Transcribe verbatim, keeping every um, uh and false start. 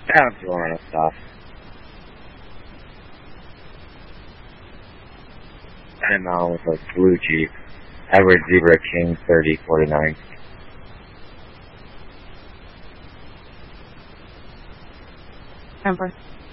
Down to Lorna Stop. I'm out with a blue Jeep. Edward Zebra King thirty forty-nine. Remember.